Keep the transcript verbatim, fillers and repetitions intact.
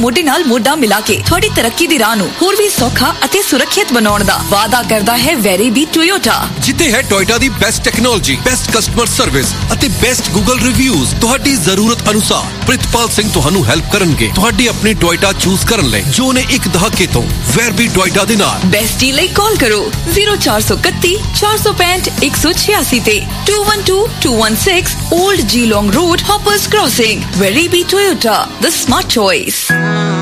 ਮੋਢੇ ਨਾਲ ਮੋਢਾ ਮਿਲਾ ਕੇ ਤੁਹਾਡੀ ਤਰੱਕੀ ਦੀ ਰਾਹ ਨੂੰ ਹੋਰ ਵੀ ਸੌਖਾ ਅਤੇ ਸੁਰੱਖਿਅਤ ਬਣਾਉਣ ਦਾ ਵਾਅਦਾ ਕਰਦਾ ਹੈ ਵੈਰੀਬੀ ਟੋਯੋਟਾ। ਜਿੱਥੇ ਹੈ ਟੋਯੋਟਾ ਦੀ best technology, best customer service ਅਤੇ ਬੈਸਟ ਗੂਗਲ ਰਿਵਿਊਜ਼। ਤੁਹਾਡੀ ਜ਼ਰੂਰਤ ਅਨੁਸਾਰ ਪ੍ਰਿਤਪਾਲ ਸਿੰਘ ਤੁਹਾਨੂੰ ਹੈਲਪ ਕਰਨਗੇ ਤੁਹਾਡੀ ਆਪਣੀ ਟੋਯੋਟਾ ਚੂਜ਼ ਕਰਨ ਲਈ, ਜੋ ਨੇ ਇੱਕ ਦਹਾਕੇ ਤੋਂ ਵੈਰਬੀ ਟੋਯੋਟਾ ਦੇ ਨਾਲ। ਬੈਸਟੀ ਲਈ ਕਾਲ ਕਰੋ ਜ਼ੀਰੋ ਚਾਰ ਸੌ ਇਕੱਤੀ ਚਾਰ ਸੌ ਪੈਂਹਠ ਇੱਕ ਸੌ ਛਿਆਸੀ ਤੇ to one two to one six Old Geelong Road, Hoppers Crossing. Weribi Toyota, the smart choice.